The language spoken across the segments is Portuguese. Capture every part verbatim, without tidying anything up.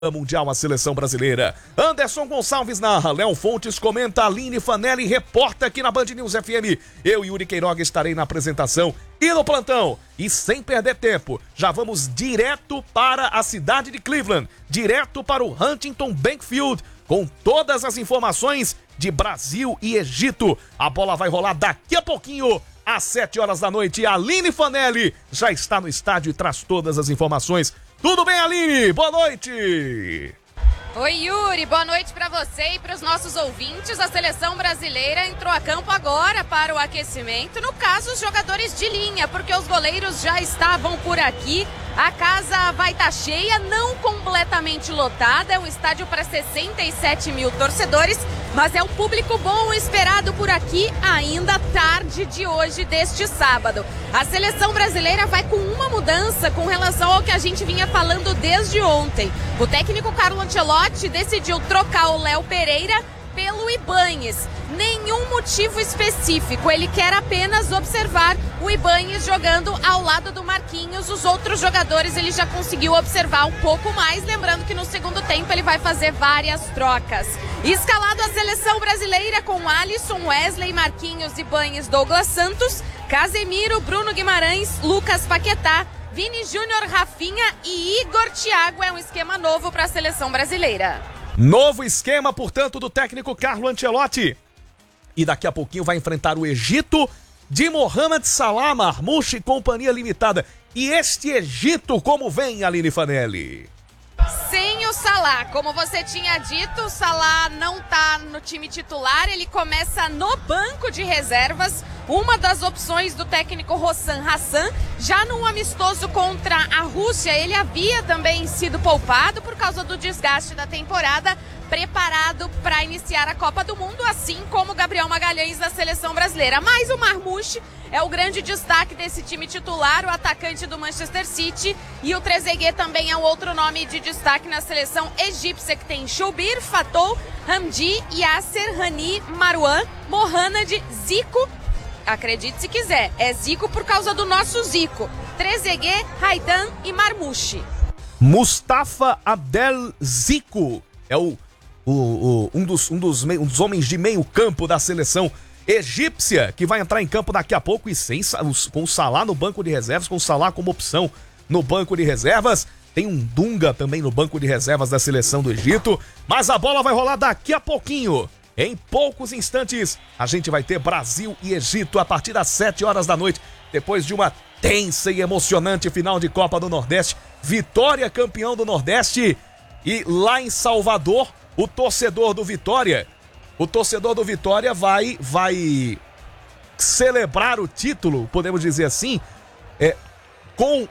Mundial a seleção brasileira. Anderson Gonçalves narra, Léo Fontes comenta, Aline Fanelli reporta aqui na Band News F M. Eu, Yuri Queiroga, estarei na apresentação e no plantão. E sem perder tempo, já vamos direto para a cidade de Cleveland, direto para o Huntington Bankfield, com todas as informações de Brasil e Egito. A bola vai rolar daqui a pouquinho, às sete horas da noite. A Aline Fanelli já está no estádio e traz todas as informações. Tudo bem, Aline? Boa noite! Oi, Yuri, boa noite para você e para os nossos ouvintes. A seleção brasileira entrou a campo agora para o aquecimento, no caso os jogadores de linha, porque os goleiros já estavam por aqui. A casa vai estar cheia, não completamente lotada, é um estádio para sessenta e sete mil torcedores, mas é um público bom esperado por aqui ainda tarde de hoje, deste sábado. A seleção brasileira vai com uma mudança com relação ao que a gente vinha falando desde ontem. O técnico Carlo Ancelotti decidiu trocar o Léo Pereira pelo Ibañez. Nenhum motivo específico, ele quer apenas observar o Ibañez jogando ao lado do Marquinhos. Os outros jogadores ele já conseguiu observar um pouco mais, lembrando que no segundo tempo ele vai fazer várias trocas. Escalado a seleção brasileira com Alisson, Wesley, Marquinhos, Ibañez, Douglas Santos, Casemiro, Bruno Guimarães, Lucas Paquetá, Vini Júnior, Rafinha e Igor Thiago. É um esquema novo para a seleção brasileira. Novo esquema, portanto, do técnico Carlo Ancelotti. E daqui a pouquinho vai enfrentar o Egito de Mohamed Salah, Marmouche e Companhia Limitada. E este Egito, como vem, Aline Fanelli? Sem o Salah, como você tinha dito, o Salah não tá no time titular, ele começa no banco de reservas. Uma das opções do técnico Hossam Hassan, já num amistoso contra a Rússia, ele havia também sido poupado por causa do desgaste da temporada, preparado para iniciar a Copa do Mundo, assim como o Gabriel Magalhães da seleção brasileira. Mas o Marmouche é o grande destaque desse time titular, o atacante do Manchester City, e o Trezeguet também é um outro nome de destaque na seleção egípcia, que tem Choubir, Fatou, Hamdi, Yasser, Rani, Marouane, Mohamed, Zico. Acredite se quiser, é Zico por causa do nosso Zico. Trezeguet, Raidan e Marmouche. Mustafa Abdel Zico é o, o, o, um, dos, um, dos mei, um dos homens de meio campo da seleção egípcia, que vai entrar em campo daqui a pouco e sem, com o Salah no banco de reservas, com o Salah como opção no banco de reservas. Tem um Dunga também no banco de reservas da seleção do Egito, mas a bola vai rolar daqui a pouquinho. Em poucos instantes, a gente vai ter Brasil e Egito a partir das sete horas da noite, depois de uma tensa e emocionante final de Copa do Nordeste. Vitória campeão do Nordeste. E lá em Salvador, o torcedor do Vitória, o torcedor do Vitória vai, vai celebrar o título, podemos dizer assim, é, com...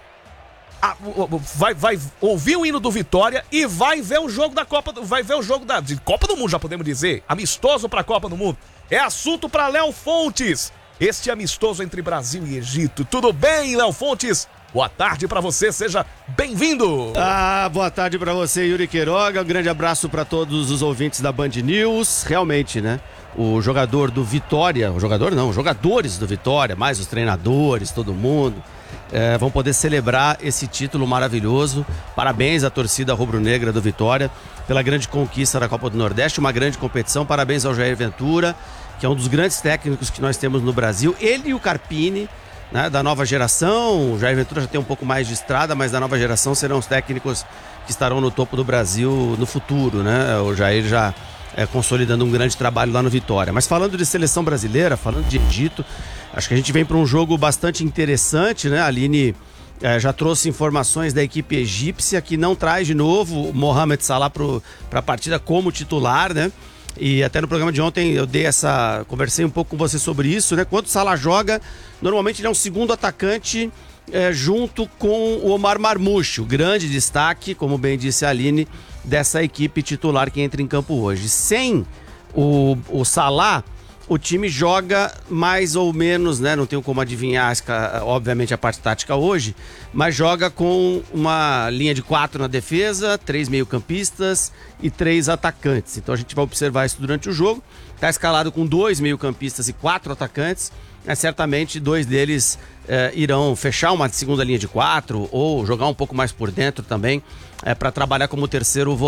A, vai, vai ouvir o hino do Vitória e vai ver o jogo da Copa, vai ver o jogo da de Copa do Mundo, já podemos dizer, amistoso para a Copa do Mundo. É assunto para Léo Fontes, este amistoso entre Brasil e Egito. Tudo bem, Léo Fontes? Boa tarde para você, seja bem-vindo. Ah, boa tarde para você, Yuri Queiroga. Um grande abraço para todos os ouvintes da Band News. Realmente, né? O jogador do Vitória, o jogador não, os jogadores do Vitória, mais os treinadores, todo mundo, é, vão poder celebrar esse título maravilhoso. Parabéns à torcida rubro-negra do Vitória pela grande conquista da Copa do Nordeste, uma grande competição. Parabéns ao Jair Ventura, que é um dos grandes técnicos que nós temos no Brasil. Ele e o Carpini, né, da nova geração. O Jair Ventura já tem um pouco mais de estrada, mas da nova geração serão os técnicos que estarão no topo do Brasil no futuro, né? O Jair já é, consolidando um grande trabalho lá no Vitória. Mas falando de seleção brasileira, falando de Egito, acho que a gente vem para um jogo bastante interessante, né? A Aline é, já trouxe informações da equipe egípcia, que não traz de novo o Mohamed Salah para a partida como titular, né? E até no programa de ontem eu dei essa, conversei um pouco com você sobre isso, né? Quando o Salah joga, normalmente ele é um segundo atacante é, junto com o Omar Marmouche, o grande destaque, como bem disse a Aline, dessa equipe titular que entra em campo hoje. Sem o, o Salah, o time joga mais ou menos, né? Não tenho como adivinhar, obviamente, a parte tática hoje, mas joga com uma linha de quatro na defesa, três meio-campistas e três atacantes. Então a gente vai observar isso durante o jogo. Está escalado com dois meio-campistas e quatro atacantes. É, certamente dois deles eh, irão fechar uma segunda linha de quatro ou jogar um pouco mais por dentro também, eh, para trabalhar como terceiro volante.